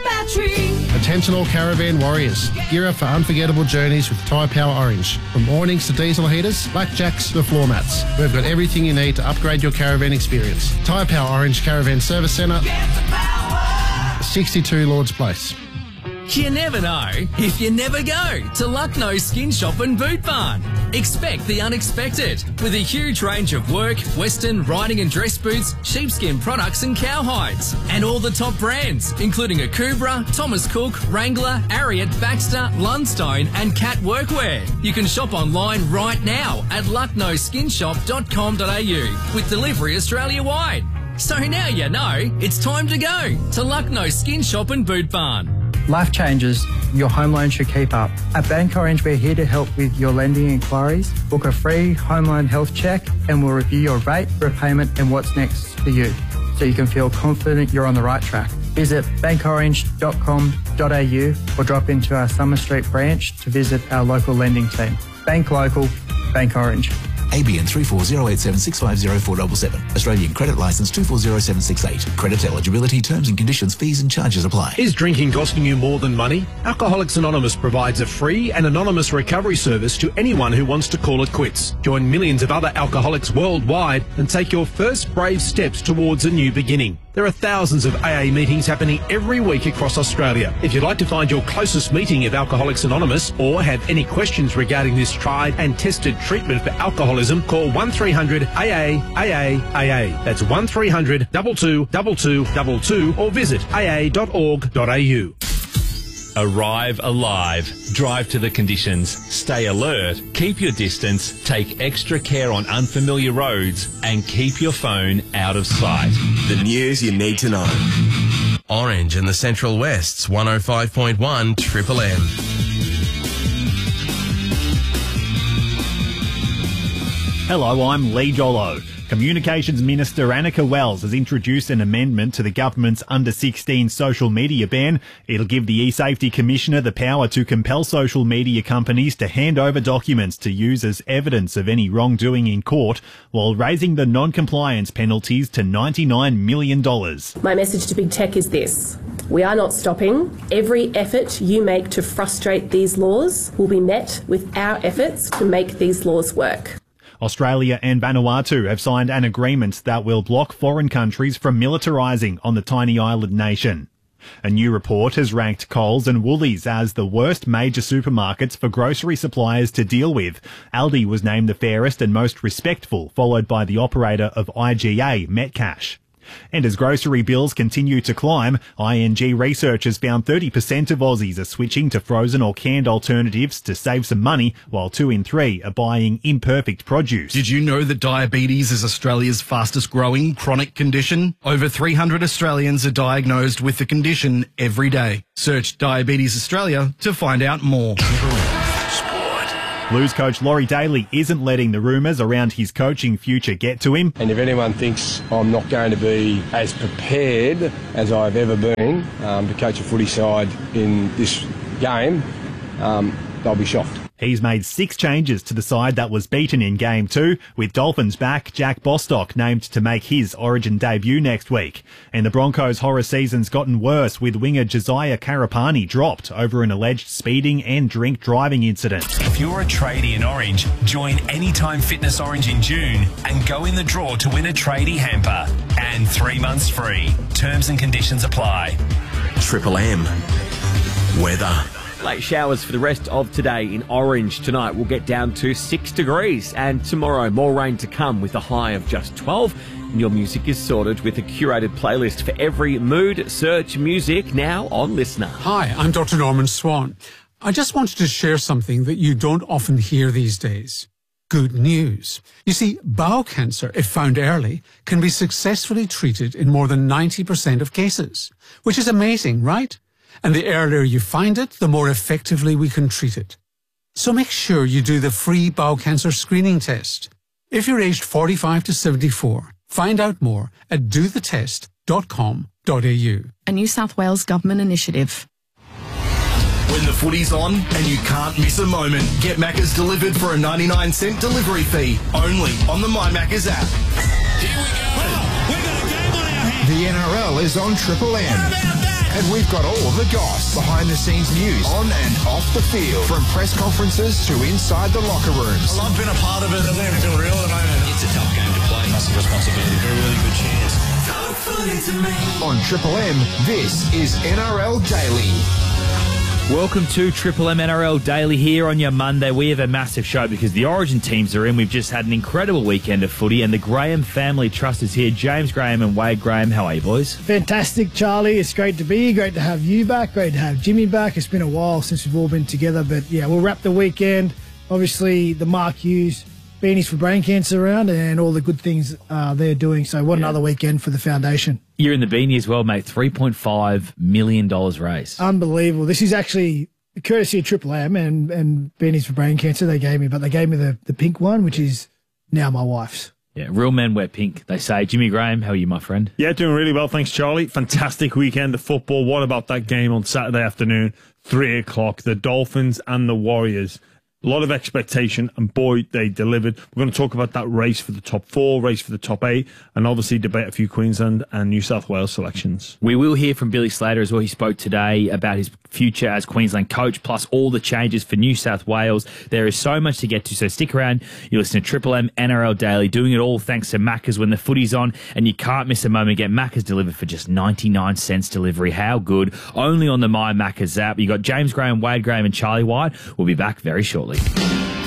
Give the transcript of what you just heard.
battery. Attention all caravan warriors. Gear up for unforgettable journeys with Tyre Power Orange. From awnings to diesel heaters, blackjacks to floor mats. We've got everything you need to upgrade your caravan experience. Tyre Power Orange Caravan Service Centre, 62 Lords Place. You never know if you never go to Lucknow Skin Shop and Boot Barn. Expect the unexpected with a huge range of work, western, riding and dress boots, sheepskin products and cowhides. And all the top brands, including Akubra, Thomas Cook, Wrangler, Ariat, Baxter, Lundstone and Cat Workwear. You can shop online right now at lucknowskinshop.com.au with delivery Australia-wide. So now you know it's time to go to Lucknow Skin Shop and Boot Barn. Life changes, your home loan should keep up. At Bank Orange, we're here to help with your lending inquiries. Book a free home loan health check and we'll review your rate, repayment and what's next for you, so you can feel confident you're on the right track. Visit bankorange.com.au or drop into our Summer Street branch to visit our local lending team. Bank local, Bank Orange. ABN 340876504777. Australian Credit Licence 240768. Credit eligibility, terms and conditions, fees and charges apply. Is drinking costing you more than money? Alcoholics Anonymous provides a free and anonymous recovery service to anyone who wants to call it quits. Join millions of other alcoholics worldwide and take your first brave steps towards a new beginning. There are thousands of AA meetings happening every week across Australia. If you'd like to find your closest meeting of Alcoholics Anonymous or have any questions regarding this tried and tested treatment for alcoholism, call 1300 AA AA. That's 1300 222222 or visit aa.org.au. Arrive alive. Drive to the conditions. Stay alert. Keep your distance. Take extra care on unfamiliar roads and keep your phone out of sight. The news you need to know. Orange in the Central West's 105.1 Triple M. Hello, I'm Lee Jollo. Communications Minister Annika Wells has introduced an amendment to the government's under-16 social media ban. It'll give the eSafety Commissioner the power to compel social media companies to hand over documents to use as evidence of any wrongdoing in court, while raising the non-compliance penalties to $99 million. My message to Big Tech is this. We are not stopping. Every effort you make to frustrate these laws will be met with our efforts to make these laws work. Australia and Vanuatu have signed an agreement that will block foreign countries from militarising on the tiny island nation. A new report has ranked Coles and Woolies as the worst major supermarkets for grocery suppliers to deal with. Aldi was named the fairest and most respectful, followed by the operator of IGA, Metcash. And as grocery bills continue to climb, ING researchers found 30% of Aussies are switching to frozen or canned alternatives to save some money, while 2 in 3 are buying imperfect produce. Did you know that diabetes is Australia's fastest growing chronic condition? Over 300 Australians are diagnosed with the condition every day. Search Diabetes Australia to find out more. Blues coach Laurie Daly isn't letting the rumours around his coaching future get to him. And if anyone thinks I'm not going to be as prepared as I've ever been to coach a footy side in this game, they'll be shocked. He's made 6 changes to the side that was beaten in Game 2, with Dolphins back Jack Bostock named to make his Origin debut next week. And the Broncos' horror season's gotten worse, with winger Josiah Karapani dropped over an alleged speeding and drink driving incident. If you're a tradie in Orange, join Anytime Fitness Orange in June and go in the draw to win a tradie hamper. And 3 months free. Terms and conditions apply. Triple M. Weather. Late showers for the rest of today in Orange. Tonight we'll get down to 6 degrees, and tomorrow more rain to come with a high of just 12. And your music is sorted with a curated playlist for every mood. Search music now on Listener. Hi, I'm Dr. Norman Swan. I just wanted to share something that you don't often hear these days. Good news. You see, bowel cancer, if found early, can be successfully treated in more than 90% of cases, which is amazing, right? And the earlier you find it, the more effectively we can treat it. So make sure you do the free bowel cancer screening test. If you're aged 45 to 74, find out more at dothetest.com.au. A New South Wales government initiative. When the footy's on and you can't miss a moment, get Macca's delivered for a 99-cent delivery fee, only on the My Macca's app. Here we go. We've got a game on our hands. The NRL is on Triple M. And we've got all of the goss, behind-the-scenes news, on and off the field, from press conferences to inside the locker rooms. Well, I've been a part of it. I think I feel real at the moment. It's a tough game to play. Massive responsibility. A really good chance. On Triple M, this is NRL Daily. Welcome to Triple M NRL Daily here on your Monday. We have a massive show because the Origin teams are in. We've just had an incredible weekend of footy and the Graham Family Trust is here. James Graham and Wade Graham, how are you, boys? Fantastic, Charlie. It's great to be here. Great to have you back. Great to have Jimmy back. It's been a while since we've all been together, but yeah, we'll wrap the weekend. Obviously, the Mark Hughes Beanies for Brain Cancer around and all the good things they're doing. So what another weekend for the foundation. You're in the Beanie as well, mate. $3.5 million raised. Unbelievable. This is actually courtesy of Triple M and Beanies for Brain Cancer they gave me, but they gave me the pink one, which is now my wife's. Yeah, real men wear pink, they say. Jimmy Graham, how are you, my friend? Yeah, doing really well. Thanks, Charlie. Fantastic weekend of football. What about that game on Saturday afternoon, 3 o'clock, the Dolphins and the Warriors? A lot of expectation, and boy, they delivered. We're going to talk about that race for the top 4, race for the top 8, and obviously debate a few Queensland and New South Wales selections. We will hear from Billy Slater as well. He spoke today about his future as Queensland coach, plus all the changes for New South Wales. There is so much to get to, so stick around. You listen to Triple M NRL Daily, doing it all thanks to Macca's when the footy's on, and you can't miss a moment. Get Macca's delivered for just 99 cents delivery. How good? Only on the My Macca's app. You got James Graham, Wade Graham, and Charlie White. We'll be back very shortly.